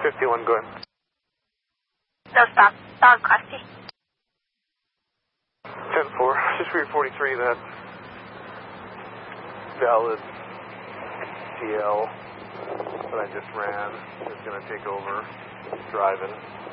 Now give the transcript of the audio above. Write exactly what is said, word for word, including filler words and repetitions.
fifty-one, go ahead. No stop. Dog Crusty. ten four, just read forty-three, that valid D L that I just ran is going to take over driving.